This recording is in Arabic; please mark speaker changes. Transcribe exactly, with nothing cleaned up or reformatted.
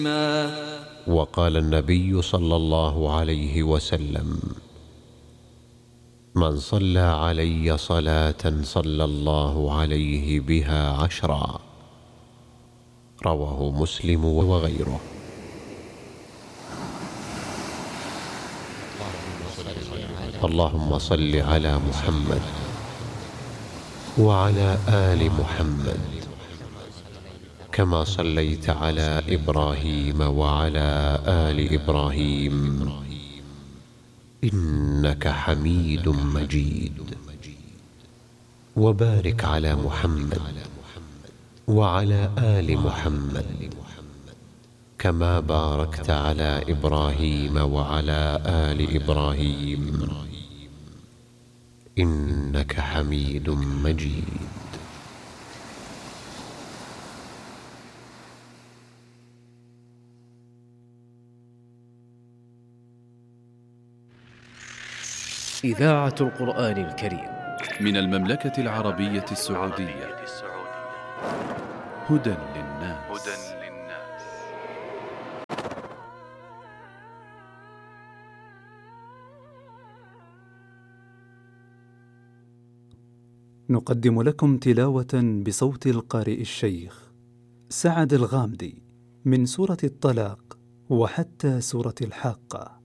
Speaker 1: وقال النبي صلى الله عليه وسلم: من صلى علي صلاة صلى الله عليه بها عشرا. رواه مسلم وغيره. اللهم صل على محمد وعلى آل محمد كما صليت على إبراهيم وعلى آل إبراهيم إنك حميد مجيد. وبارك على محمد وعلى آل محمد كما باركت على إبراهيم وعلى آل إبراهيم إنك حميد مجيد.
Speaker 2: إذاعة القرآن الكريم
Speaker 3: من المملكة العربية السعودية. هدى للناس.
Speaker 4: نقدم لكم تلاوة بصوت القارئ الشيخ سعد الغامدي من سورة الطلاق وحتى سورة الحاقة.